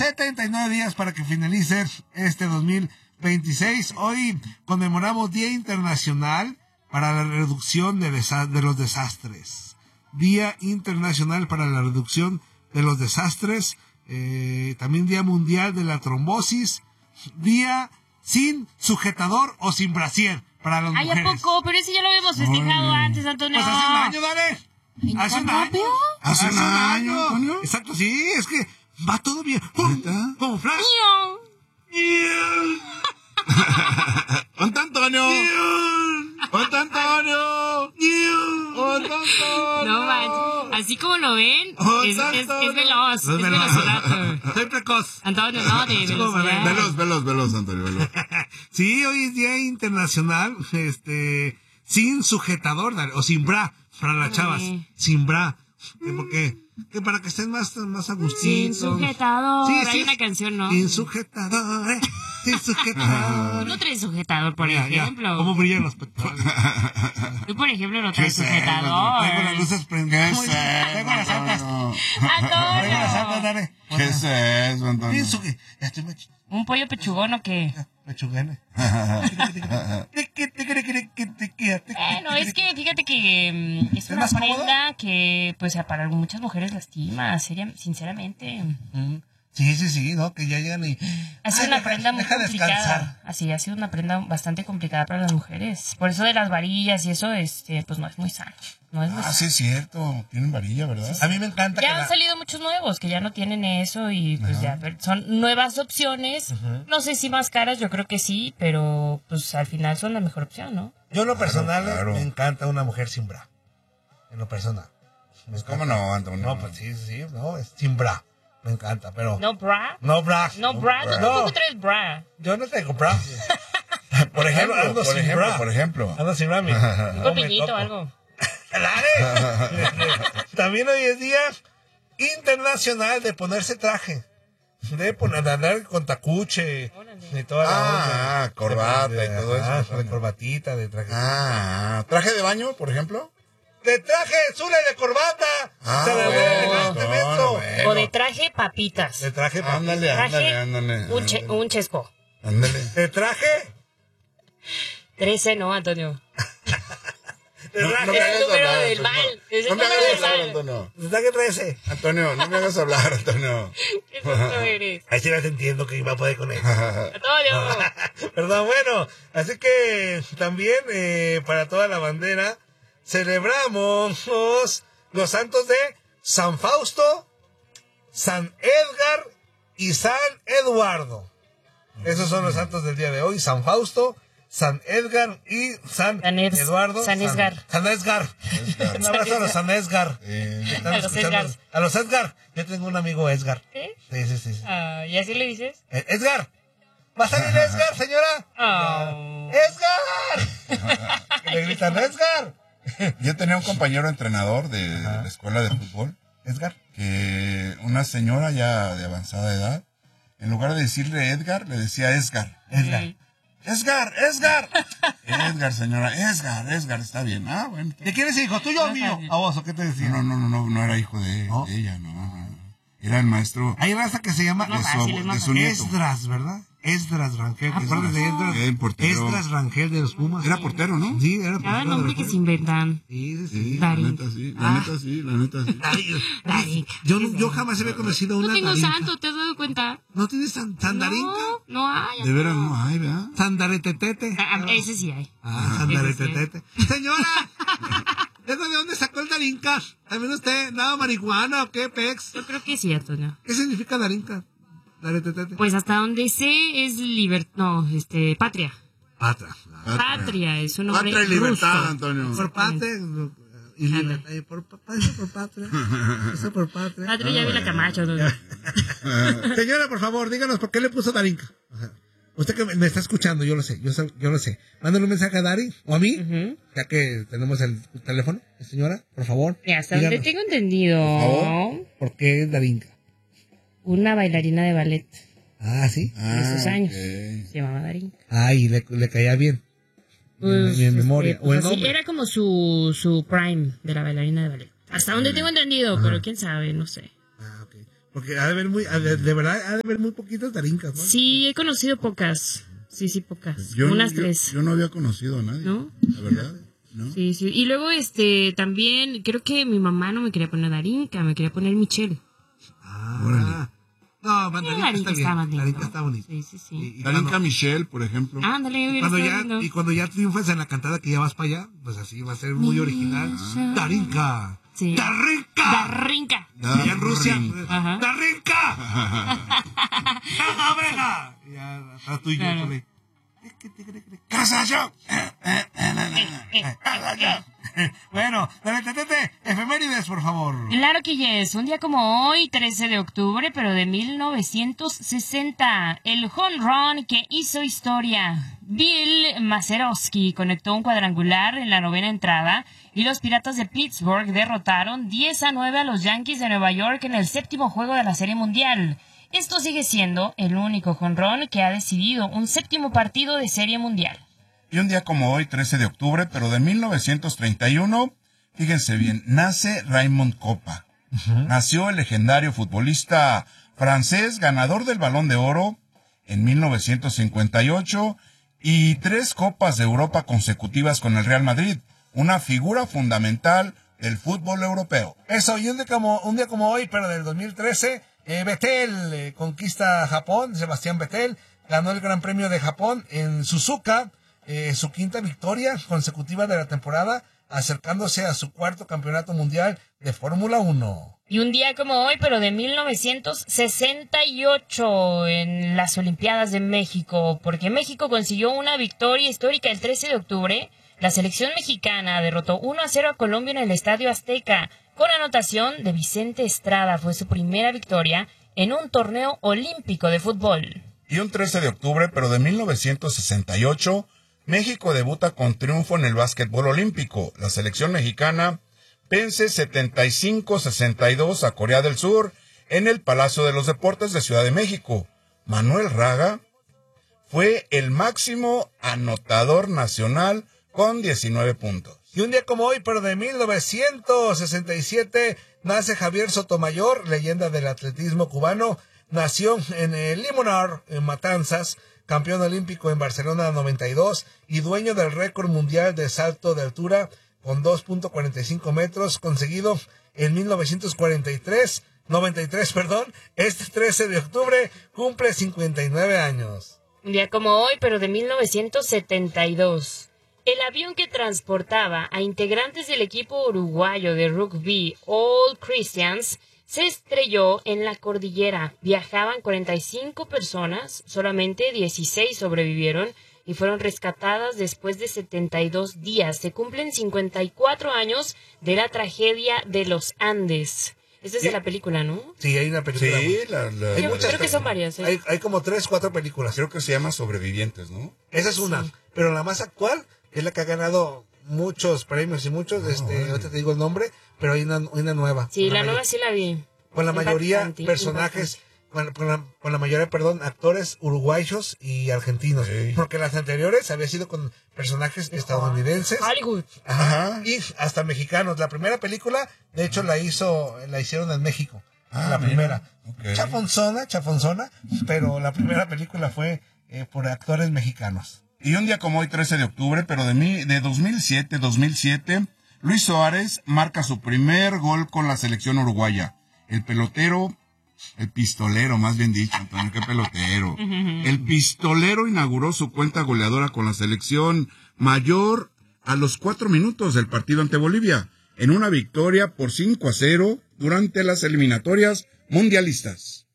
79 días para que finalice este 2026. Hoy conmemoramos Día Internacional para la Reducción de los Desastres. Día Internacional para la Reducción de los Desastres. También Día Mundial de la Trombosis. Día sin sujetador o sin brasier para las mujeres. ¿A poco? Pero ese ya lo habíamos festejado antes, Antonio. Pues hace un año, dale. Hace un año. Hace un año, Antonio. Exacto, sí, es que va todo bien. Como Flash. ¡Ponte Antonio! ¡Ponte Antonio! No manches, así como lo ven, es veloz, es velocirato. Soy precoz. Antonio, no, de velocidad. Veloz, Antonio, veloz. Sí, hoy es Día Internacional, sin sujetador, dale, o sin bra, para las chavas, sin bra. Porque para que estén más a gustito. Sin sujetador. Sí, hay una canción, ¿no? Sin sujetador, sin sujetador. Tú no traes sujetador, por ejemplo. ¿Cómo brillan los pectorales? Tú, por ejemplo, no traes sujetador. Tengo las luces prendidas. Tengo las altas. Antonio. ¿Qué es eso, Antonio? ¿Un pollo pechugón o qué? Pechugón. No, es que fíjate que es una prenda que, pues, para muchas mujeres lastima, sinceramente. Sí, ¿no? Que ya llegan y... Ha sido una prenda muy complicada. Descansar. Así, ha sido una prenda bastante complicada para las mujeres. Por eso de las varillas y eso, pues no es muy sano. No es muy sano. Sí es cierto. Tienen varilla, ¿verdad? A mí me encanta ya han salido muchos nuevos que ya no tienen eso y pues ya son nuevas opciones. No sé si más caras, yo creo que sí, pero pues al final son la mejor opción, ¿no? Yo en lo personal claro. me encanta una mujer sin bra. En lo personal. ¿Cómo no, Antonio? No, pues sí, no, es sin bra. Me encanta, pero... ¿No bra? No bra. No bra, tú tampoco traes bra. Yo no tengo bra. Por ejemplo, ando sin bra. Por ejemplo. Ando sin bra, Un corpiñito o algo. También hoy es Día Internacional de ponerse traje. De andar con tacuche y toda la onda. Corbata y todo eso. De corbatita, de traje. ¿Traje de baño, por ejemplo? De traje, zule de corbata. Se le ve elegantemente. O de traje papitas. De traje papitas. Ándale. Un chesco. Ándale. De traje. 13, ¿no, Antonio? De traje. No me hagas el número hablar, del mal. Es el No me número hagas del hablar, mal. Antonio. De traje 13. Antonio, no me hagas hablar, Antonio. ¿Qué tonto eres? Ahí sí las entiendo que iba a poder con eso. Antonio. Perdón, bueno. Así que también para toda la bandera celebramos los santos de San Fausto, San Edgar y San Eduardo. Esos son los santos del día de hoy. San Fausto, San Edgar y San Eduardo. San Edgar. San Edgar. Un abrazo a los San Edgar. A los Edgar. Yo tengo un amigo Edgar. Sí. ¿Y así le dices? Edgar. ¿Va a salir Edgar, señora? Oh. ¡Edgar! Le gritan, ¡Edgar! Yo tenía un compañero entrenador de la escuela de fútbol, Edgar, que una señora ya de avanzada edad, en lugar de decirle Edgar, le decía Esgar. Esgar, señora, Esgar, está bien. Bueno. ¿de quién es hijo? ¿Tuyo o mío? ¿A vos o qué te decía? No era hijo de ella, no. Era el maestro. Hay raza que se llama de su nieto. Esdras, ¿verdad? Esdras Rangel. ¿Recuerdas de Esdras? Esdras Rangel de los Pumas. Era portero, ¿no? Sí, era portero. Cada nombre que se inventan. Sí. La neta sí. Yo jamás había conocido una No tengo Darinka. santo, ¿te has dado cuenta? ¿No tienes Sandarinka? No hay. De veras no hay, ¿verdad? Sandaretetete. Ese sí hay. Sandaretetete. Señora, ¿de dónde sacó el Darinka? ¿También usted nada marihuana o qué, pex? Yo creo que sí, Antonio. ¿Qué significa Darinka? Pues hasta donde sé es patria. Patria es un nombre Patria y libertad, ruso. Antonio. Por patria y libertad. Por patria. Eso por patria. Patria ya vi la Camacho. ¿No? Señora, por favor, díganos por qué le puso Darinka. Usted que me está escuchando, yo lo sé. Mándale un mensaje a Dari o a mí, ya que tenemos el teléfono, señora, por favor. Y hasta donde tengo entendido. Por favor, ¿por qué Darinka? Una bailarina de ballet. ¿Sí? De esos años. Okay. Se llamaba Darinka. Y le caía bien. Pues, mi memoria. O el así, nombre. era como su prime de la bailarina de ballet. Hasta donde tengo entendido, pero quién sabe, no sé. Ok. Porque de verdad, ha de haber muy poquitas Darincas, ¿no? Sí, he conocido pocas. Sí, pocas. Unas 3. Yo no había conocido a nadie. ¿No? La verdad. ¿No? Sí. Y luego, también, creo que mi mamá no me quería poner Darinka, me quería poner Michelle. Órale. No, Darinka está bien. Darinka está bonita. Sí. Darinka Michelle, por ejemplo. Ándale, y cuando ya triunfas en la cantada que ya vas para allá, pues así va a ser muy original. Darinka. Sí. Darinka. Y en Rusia. Ajá. Darinka. ¡Venga! Ya, hasta tú y yo, por ¡Casa! Bueno, Tete, efemérides, por favor. Claro que yes. Un día como hoy, 13 de octubre, pero de 1960, el home run que hizo historia. Bill Mazeroski conectó un cuadrangular en la 9ª entrada y los Piratas de Pittsburgh derrotaron 10-9 a los Yankees de Nueva York en el 7º juego de la Serie Mundial. Esto sigue siendo el único jonrón que ha decidido un 7º partido de Serie Mundial. Y un día como hoy, 13 de octubre, pero de 1931, fíjense bien, nace Raymond Kopa. Nació el legendario futbolista francés, ganador del Balón de Oro en 1958 y 3 Copas de Europa consecutivas con el Real Madrid, una figura fundamental del fútbol europeo. Eso, y un día como hoy, pero del 2013, Vettel conquista Japón. Sebastián Vettel ganó el Gran Premio de Japón en Suzuka, su 5ª victoria consecutiva de la temporada, acercándose a su 4º campeonato mundial de Fórmula 1. Y un día como hoy, pero de 1968, en las Olimpiadas de México, porque México consiguió una victoria histórica el 13 de octubre. La selección mexicana derrotó 1-0 a Colombia en el Estadio Azteca, con anotación de Vicente Estrada. Fue su primera victoria en un torneo olímpico de fútbol. Y un 13 de octubre, pero de 1968, México debuta con triunfo en el básquetbol olímpico. La selección mexicana vence 75-62 a Corea del Sur en el Palacio de los Deportes de Ciudad de México. Manuel Raga fue el máximo anotador nacional con 19 puntos. Y un día como hoy, pero de 1967, nace Javier Sotomayor, leyenda del atletismo cubano. Nació en el Limonar, en Matanzas, campeón olímpico en Barcelona 92 y dueño del récord mundial de salto de altura con 2.45 metros, conseguido en 93. Este 13 de octubre cumple 59 años. Un día como hoy, pero de 1972. El avión que transportaba a integrantes del equipo uruguayo de rugby All Christians se estrelló en la cordillera. Viajaban 45 personas, solamente 16 sobrevivieron y fueron rescatadas después de 72 días. Se cumplen 54 años de la tragedia de los Andes. Esta es de la película, ¿no? Sí, hay una película. Sí, hay muchas, creo que son varias. Hay como 3, 4 películas. Creo que se llama Sobrevivientes, ¿no? Esa es una, pero la más actual es la que ha ganado muchos premios y muchos, ahorita te digo el nombre, pero hay una nueva. Sí, la nueva sí la vi. Con la mayoría personajes, con la mayoría, actores uruguayos y argentinos. Sí. Porque las anteriores había sido con personajes estadounidenses. Hollywood. Ajá. Y hasta mexicanos. La primera película, de hecho, la hicieron en México. La primera. Okay. Chafonzona, pero la primera película fue por actores mexicanos. Y un día como hoy, 13 de octubre, pero de 2007, Luis Suárez marca su primer gol con la selección uruguaya. El pistolero, más bien dicho, Antonio, qué pelotero. El pistolero inauguró su cuenta goleadora con la selección mayor a los 4 minutos del partido ante Bolivia, en una victoria por 5-0 durante las eliminatorias mundialistas.